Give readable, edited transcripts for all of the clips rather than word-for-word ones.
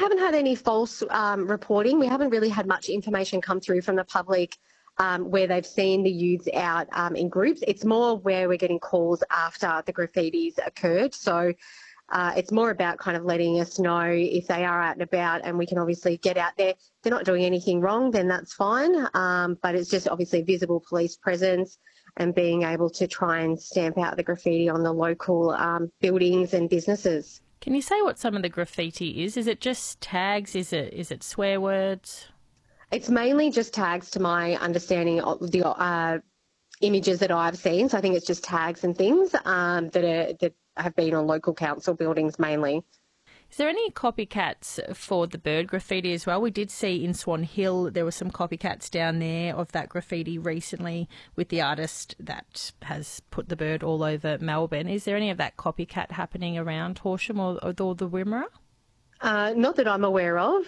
haven't had any false reporting. We haven't really had much information come through from the public where they've seen the youths out in groups. It's more where we're getting calls after the graffitis occurred. So it's more about kind of letting us know if they are out and about, and we can obviously get out there. If they're not doing anything wrong, then that's fine. But it's just obviously visible police presence and being able to try and stamp out the graffiti on the local buildings and businesses. Can you say what some of the graffiti is? Is it just tags? Is it swear words? It's mainly just tags, to my understanding of the images that I've seen. So I think it's just tags and things that have been on local council buildings mainly. Is there any copycats for the bird graffiti as well? We did see in Swan Hill there were some copycats down there of that graffiti recently with the artist that has put the bird all over Melbourne. Is there any of that copycat happening around Horsham or the Wimmera? Not that I'm aware of.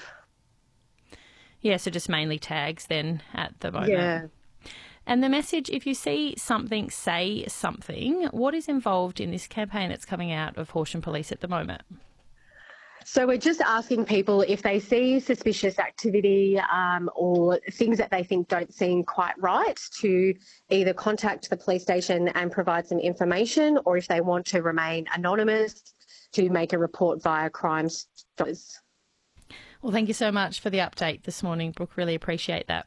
Yeah, so just mainly tags then at the moment. Yeah. And the message, if you see something, say something. What is involved in this campaign that's coming out of Horsham Police at the moment? So we're just asking people if they see suspicious activity or things that they think don't seem quite right to either contact the police station and provide some information, or if they want to remain anonymous, to make a report via Crime Stoppers. Well, thank you so much for the update this morning, Brooke. Really appreciate that.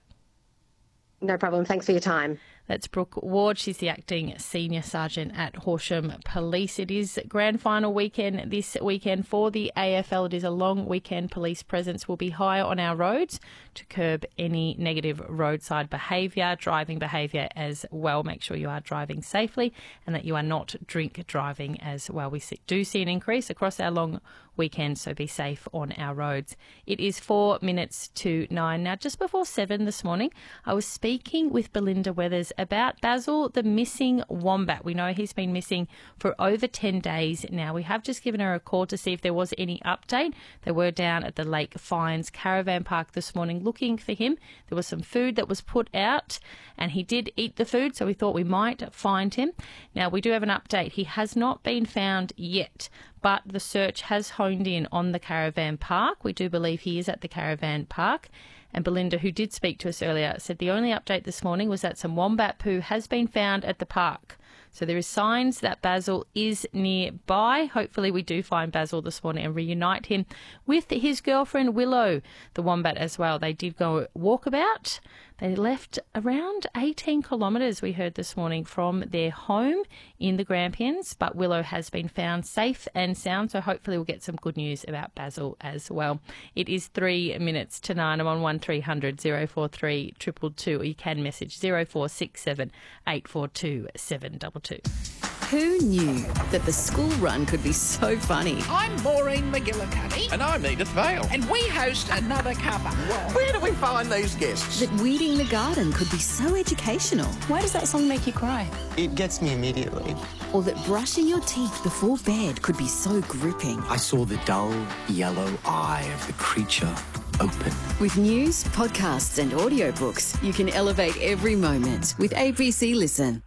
No problem. Thanks for your time. That's Brooke Ward. She's the acting senior sergeant at Horsham Police. It is grand final weekend this weekend for the AFL. It is a long weekend. Police presence will be higher on our roads to curb any negative roadside behaviour, driving behaviour as well. Make sure you are driving safely and that you are not drink driving as well. We do see an increase across our long weekend, so be safe on our roads. It is 4 minutes to 9. Now, just before 7 this morning, I was speaking with Belinda Weathers about Basil, the missing wombat. We know he's been missing for over 10 days now. We have just given her a call to see if there was any update. They were down at the Lake Fynes Caravan Park this morning looking for him. There was some food that was put out and he did eat the food, so we thought we might find him. Now, we do have an update. He has not been found yet, but the search has honed in on the caravan park. We do believe he is at the caravan park. And Belinda, who did speak to us earlier, said the only update this morning was that some wombat poo has been found at the park. So there is signs that Basil is nearby. Hopefully we do find Basil this morning and reunite him with his girlfriend Willow, the wombat as well. They did go walkabout. They left around 18 kilometres, we heard this morning, from their home in the Grampians, but Willow has been found safe and sound, so hopefully we'll get some good news about Basil as well. It is 3 minutes to 9. I'm on 1300 043 222, or you can message 0467 842 722. Who knew that the school run could be so funny? I'm Maureen McGillicuddy. And I'm Edith Vale. And we host Another Cuppa. Where do we find these guests? That weeding the garden could be so educational. Why does that song make you cry? It gets me immediately. Or that brushing your teeth before bed could be so gripping. I saw the dull yellow eye of the creature open. With news, podcasts and audiobooks, you can elevate every moment with ABC Listen.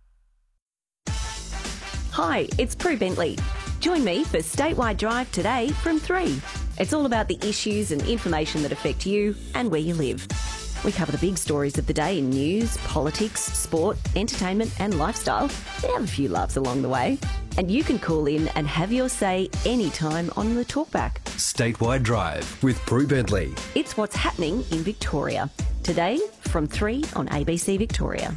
Hi, it's Prue Bentley. Join me for Statewide Drive today from 3. It's all about the issues and information that affect you and where you live. We cover the big stories of the day in news, politics, sport, entertainment and lifestyle. We have a few laughs along the way. And you can call in and have your say anytime on the Talkback. Statewide Drive with Prue Bentley. It's what's happening in Victoria. Today from 3 on ABC Victoria.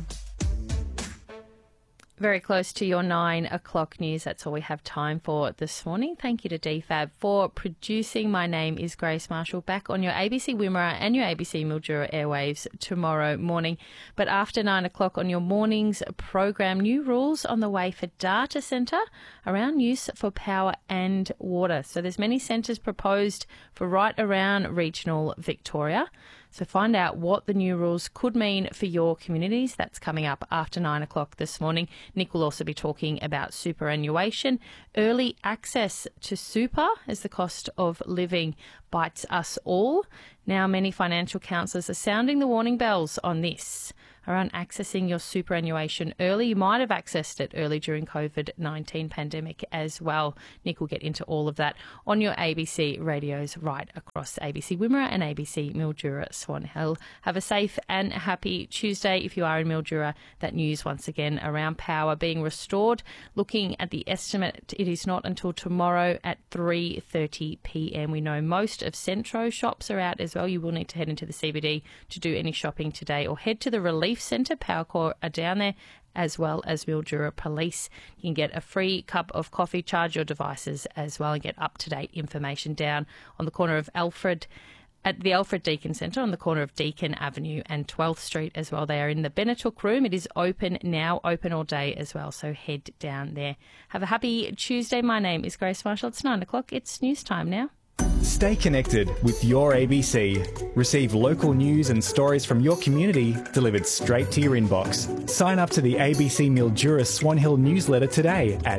Very close to your 9 o'clock news. That's all we have time for this morning. Thank you to DFAB for producing. My name is Grace Marshall. Back on your ABC Wimmera and your ABC Mildura airwaves tomorrow morning. But after 9 o'clock on your morning's program, new rules on the way for data centre around use for power and water. So there's many centres proposed for right around regional Victoria. So find out what the new rules could mean for your communities. That's coming up after 9 o'clock this morning. Nick will also be talking about superannuation, early access to super as the cost of living bites us all. Now, many financial counsellors are sounding the warning bells on this. around accessing your superannuation early. You might have accessed it early during COVID-19 pandemic as well. Nick will get into all of that on your ABC radios right across ABC Wimmera and ABC Mildura Swan Hill. Have a safe and happy Tuesday if you are in Mildura. That news once again around power being restored. Looking at the estimate, it is not until tomorrow at 3:30 p.m. We know most of Centro shops are out as well. You will need to head into the CBD to do any shopping today, or head to the Relief Centre. Powercor are down there, as well as Mildura Police. You can get a free cup of coffee, charge your devices as well, and get up-to-date information down on the corner of at the Alfred Deakin Centre on the corner of Deakin Avenue and 12th Street as well. They are in the Benettook room. It is open now, open all day as well, so head down there. Have a happy Tuesday. My name is Grace Marshall. It's 9 o'clock. It's news time now. Stay connected with your ABC. Receive local news and stories from your community delivered straight to your inbox. Sign up to the ABC Mildura Swan Hill newsletter today at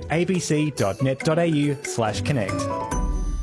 abc.net.au/connect.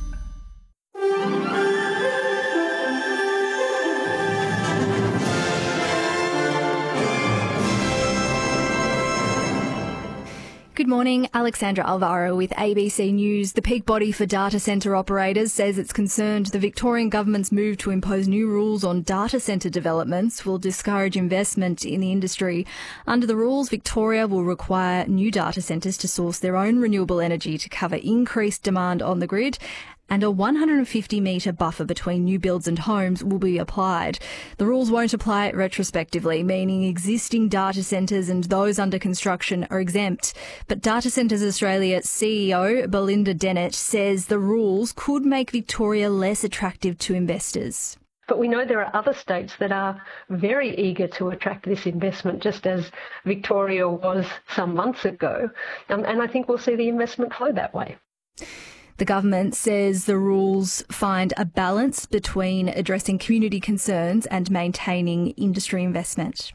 Good morning, Alexandra Alvaro with ABC News. The peak body for data centre operators says it's concerned the Victorian government's move to impose new rules on data centre developments will discourage investment in the industry. Under the rules, Victoria will require new data centres to source their own renewable energy to cover increased demand on the grid, and a 150-metre buffer between new builds and homes will be applied. The rules won't apply retrospectively, meaning existing data centres and those under construction are exempt. But Data Centres Australia CEO Belinda Dennett says the rules could make Victoria less attractive to investors. But we know there are other states that are very eager to attract this investment, just as Victoria was some months ago. And I think we'll see the investment flow that way. The government says the rules find a balance between addressing community concerns and maintaining industry investment.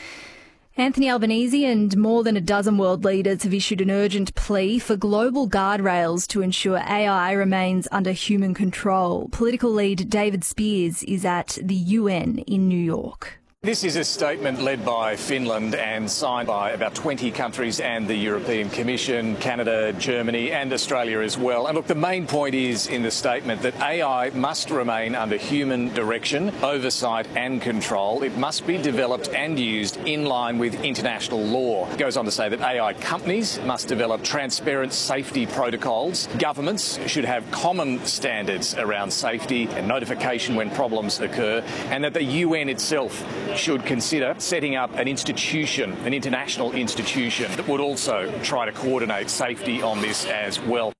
Anthony Albanese and more than a dozen world leaders have issued an urgent plea for global guardrails to ensure AI remains under human control. Political lead David Spears is at the UN in New York. This is a statement led by Finland and signed by about 20 countries and the European Commission, Canada, Germany and Australia as well. And look, the main point is in the statement that AI must remain under human direction, oversight and control. It must be developed and used in line with international law. It goes on to say that AI companies must develop transparent safety protocols. Governments should have common standards around safety and notification when problems occur, and that the UN itself should consider setting up an institution, an international institution that would also try to coordinate safety on this as well.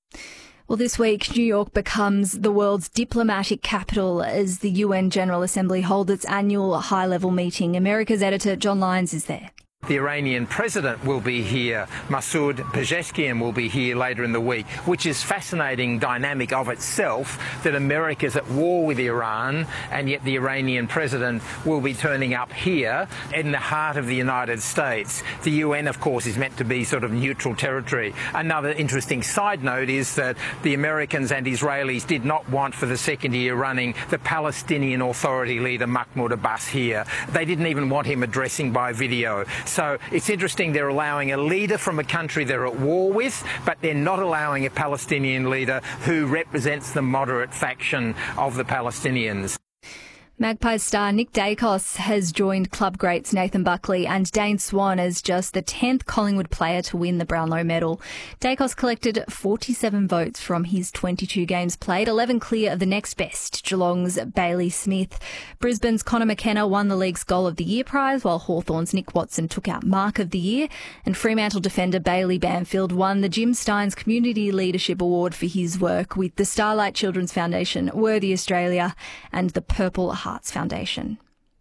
Well, this week, New York becomes the world's diplomatic capital as the UN General Assembly holds its annual high-level meeting. America's editor John Lyons is there. The Iranian president will be here. Masoud Pezeshkian will be here later in the week, which is fascinating dynamic of itself, that America's at war with Iran and yet the Iranian president will be turning up here in the heart of the United States. The UN, of course, is meant to be sort of neutral territory. Another interesting side note is that the Americans and Israelis did not want for the second year running the Palestinian Authority leader Mahmoud Abbas here. They didn't even want him addressing by video. So it's interesting they're allowing a leader from a country they're at war with, but they're not allowing a Palestinian leader who represents the moderate faction of the Palestinians. Magpies star Nick Dacos has joined club greats Nathan Buckley and Dane Swan as just the 10th Collingwood player to win the Brownlow medal. Dacos collected 47 votes from his 22 games played, 11 clear of the next best, Geelong's Bailey Smith. Brisbane's Connor McKenna won the league's Goal of the Year prize, while Hawthorn's Nick Watson took out Mark of the Year. And Fremantle defender Bailey Banfield won the Jim Steins Community Leadership Award for his work with the Starlight Children's Foundation, Worthy Australia and the Purple Hearts Foundation.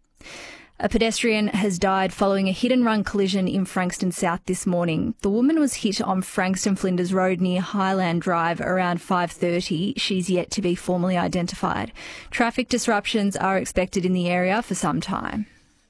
A pedestrian has died following a hit-and-run collision in Frankston South this morning. The woman was hit on Frankston Flinders Road near Highland Drive around 5:30. She's yet to be formally identified. Traffic disruptions are expected in the area for some time.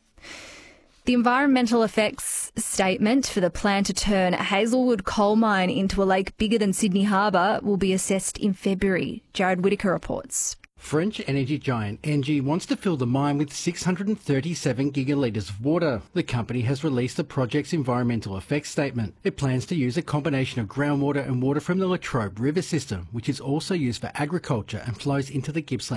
The environmental effects statement for the plan to turn Hazelwood coal mine into a lake bigger than Sydney Harbour will be assessed in February. Jared Whittaker reports. French energy giant Engie wants to fill the mine with 637 gigalitres of water. The company has released the project's environmental effects statement. It plans to use a combination of groundwater and water from the Latrobe River system, which is also used for agriculture and flows into the Gippsland